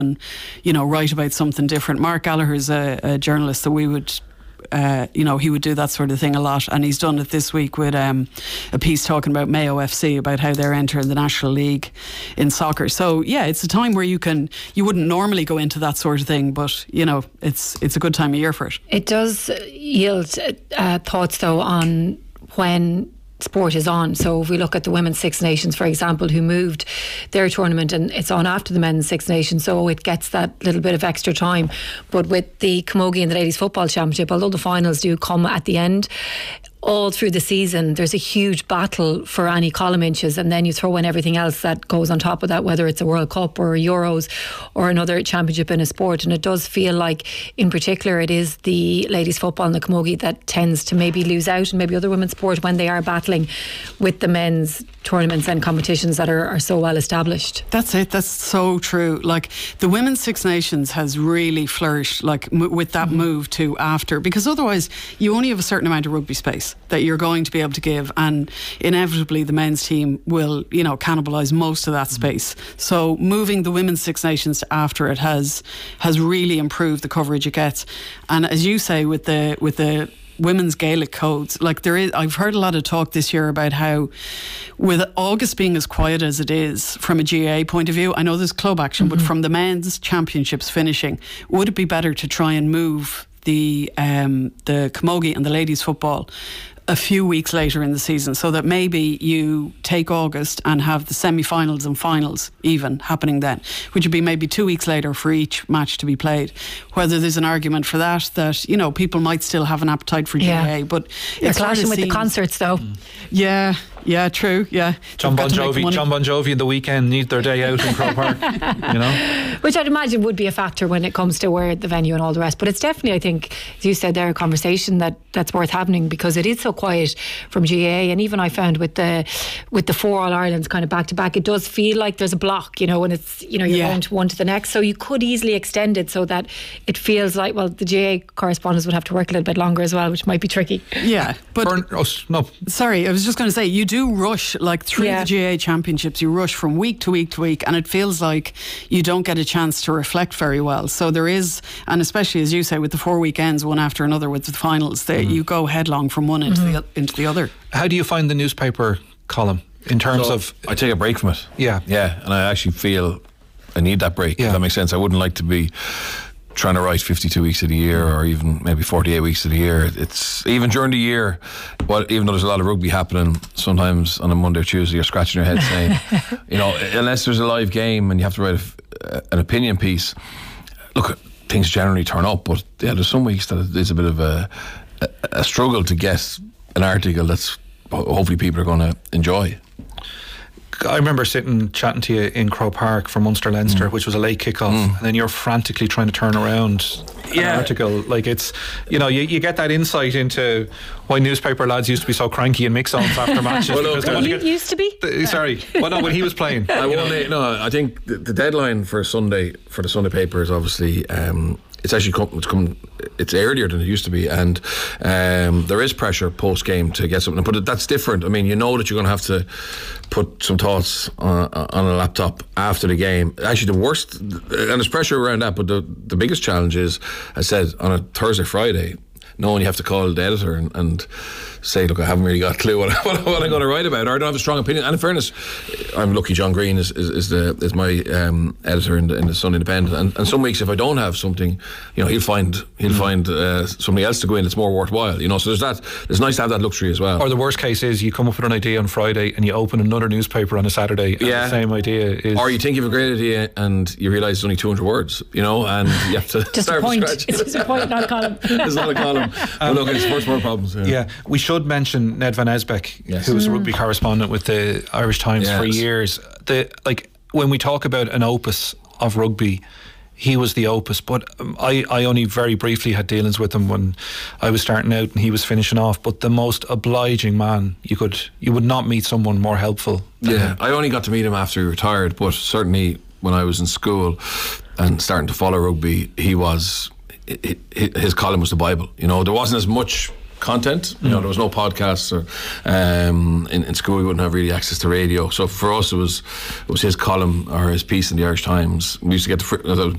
and, write about something different. Mark Gallagher's a journalist that we would... he would do that sort of thing a lot, and he's done it this week with a piece talking about Mayo FC, about how they're entering the National League in soccer. So yeah, it's a time where you wouldn't normally go into that sort of thing, but it's a good time of year for it. It does yield thoughts though on when sport is on. So if we look at the Women's Six Nations, for example, who moved their tournament, and it's on after the Men's Six Nations, so it gets that little bit of extra time. But with the Camogie and the Ladies Football Championship, although the finals do come at the end, all through the season there's a huge battle for any column inches, and then you throw in everything else that goes on top of that, whether it's a World Cup or a Euros or another championship in a sport. And it does feel like in particular it is the ladies football and the Camogie that tends to maybe lose out, and maybe other women's sport, when they are battling with the men's tournaments and competitions that are so well established. That's it, that's so true. Like the Women's Six Nations has really flourished, like with that move to after, because otherwise you only have a certain amount of rugby space that you're going to be able to give, and inevitably the men's team will cannibalise most of that space. So moving the Women's Six Nations to after it has really improved the coverage it gets. And as you say, with the women's Gaelic codes, like I've heard a lot of talk this year about how, with August being as quiet as it is from a GAA point of view, I know there's club action, but from the men's championships finishing, would it be better to try and move the Camogie and the ladies football a few weeks later in the season, so that maybe you take August and have the semi-finals and finals even happening then, which would be maybe 2 weeks later for each match to be played. Whether there's an argument for that people might still have an appetite for GAA, but it's clashing with the concerts though. Yeah, true. Yeah, John Bon Jovi and The Weeknd need their day out in Croke Park. Which I'd imagine would be a factor when it comes to where the venue and all the rest. But it's definitely, I think, as you said there, a conversation that's worth having, because it is so quiet from GAA. And even I found with the 4 All-Irelands kind of back to back, it does feel like there's a block, when it's you're going to one to the next. So you could easily extend it so that it feels like, well, the GAA correspondents would have to work a little bit longer as well, which might be tricky. Yeah, but no. Sorry, I was just going to say, you do rush, like through the GAA championships, you rush from week to week to week, and it feels like you don't get a chance to reflect very well. So there is, and especially as you say, with the 4 weekends, one after another with the finals, you go headlong from one into the other. How do you find the newspaper column in terms of... I take a break from it. Yeah, and I actually feel I need that break, if that makes sense. I wouldn't like to be trying to write 52 weeks of the year, or even maybe 48 weeks of the year. It's even during the year, even though there's a lot of rugby happening, sometimes on a Monday or Tuesday you're scratching your head saying, unless there's a live game and you have to write an opinion piece, look, things generally turn up, but there's some weeks that it's a bit of a struggle to get an article that's hopefully people are going to enjoy. I remember sitting chatting to you in Croke Park for Munster Leinster, which was a late kick-off, and then you're frantically trying to turn around an article. Like, it's, you get that insight into why newspaper lads used to be so cranky in mix-ons after matches. Used to be? Sorry. Well, no, when he was playing. I think the deadline for the Sunday paper is obviously... it's actually it's earlier than it used to be, and there is pressure post game to get something, but that's different. I mean, that you're going to have to put some thoughts on a laptop after the game. Actually, the worst, and there's pressure around that, but the biggest challenge is, I said, on a Thursday, Friday, knowing you have to call the editor and say, look, I haven't really got a clue what I'm going to write about, or I don't have a strong opinion. And in fairness, I'm lucky John Green is my editor in the Sun Independent, and some weeks if I don't have something, he'll find somebody else to go in that's more worthwhile. So there's that. It's nice to have that luxury as well. Or the worst case is you come up with an idea on Friday and you open another newspaper on a Saturday, and the same idea is... Or you think you have a great idea and you realise it's only 200 words, and you have to just start a point. from scratch. It's just a point, not a column. It's not a column. But look, it's first world problems. We should mention Ned Van Esbeck, who was a rugby correspondent with the Irish Times for years. When we talk about an opus of rugby, he was the opus, but I only very briefly had dealings with him when I was starting out and he was finishing off. But the most obliging man, you would not meet someone more helpful than him. I only got to meet him after he retired, but certainly when I was in school and starting to follow rugby, his column was the Bible. There wasn't as much content. You know, there was no podcasts, or in school we wouldn't have really access to radio. So for us, it was his column or his piece in the Irish Times. We used to get